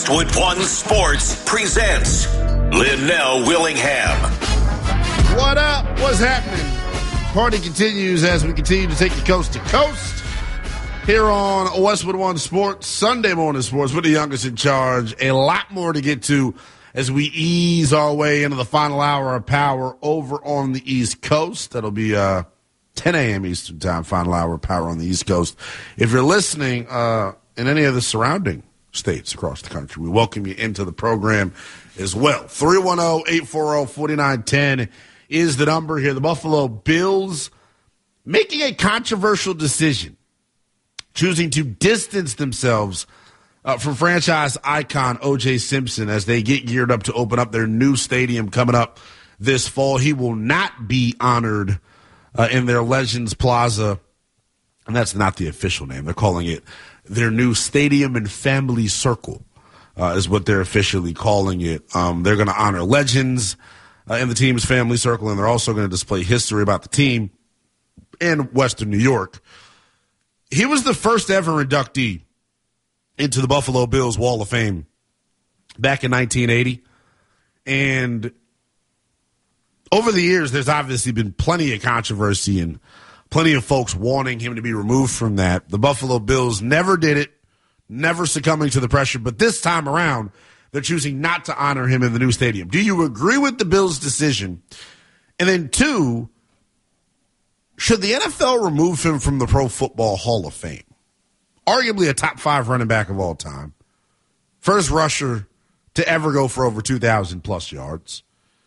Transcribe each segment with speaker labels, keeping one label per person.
Speaker 1: Westwood One Sports presents Linnell Willingham.
Speaker 2: What up? What's happening? Party continues as we continue to take you coast to coast here on Westwood One Sports, Sunday morning sports with the youngest in charge. A lot more to get to as we ease our way into the final hour of power over on the East Coast. That'll be 10 a.m. Eastern time, final hour of power on the East Coast. If you're listening in any of the surrounding states across the country, we welcome you into the program as well. 310-840-4910 is the number here. The Buffalo Bills making a controversial decision, choosing to distance themselves from franchise icon O.J. Simpson as they get geared up to open up their new stadium coming up this fall. He will not be honored in their Legends Plaza, and that's not the official name. They're calling it their new Stadium and Family Circle is what they're officially calling it. They're going to honor legends in the team's family circle, and they're also going to display history about the team in Western New York. He was the first ever inductee into the Buffalo Bills Wall of Fame back in 1980. And over the years, there's obviously been plenty of controversy and plenty of folks wanting him to be removed from that. The Buffalo Bills never did it, never succumbing to the pressure. But this time around, they're choosing not to honor him in the new stadium. Do you agree with the Bills' decision? And then, two, should the NFL remove him from the Pro Football Hall of Fame? Arguably a top 5 running back of all time. First rusher to ever go for over 2,000-plus yards.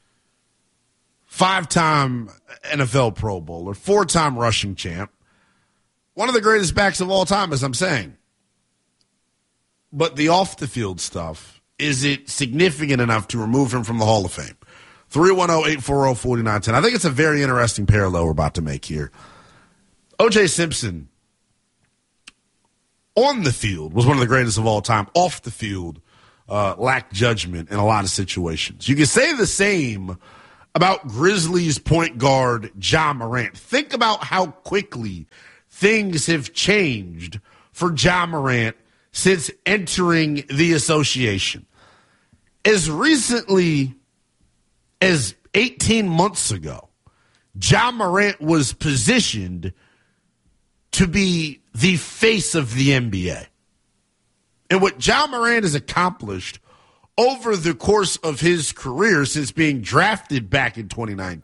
Speaker 2: 5-time NFL Pro Bowler. 4-time rushing champ. One of the greatest backs of all time, as I'm saying. But the off-the-field stuff, is it significant enough to remove him from the Hall of Fame? 310-840-4910. I think it's a very interesting parallel we're about to make here. O.J. Simpson, on the field, was one of the greatest of all time. Off the field, lacked judgment in a lot of situations. You can say the same about Grizzlies point guard Ja Morant. Think about how quickly things have changed for Ja Morant since entering the association. As recently as 18 months ago, Ja Morant was positioned to be the face of the NBA. And what Ja Morant has accomplished over the course of his career since being drafted back in 2019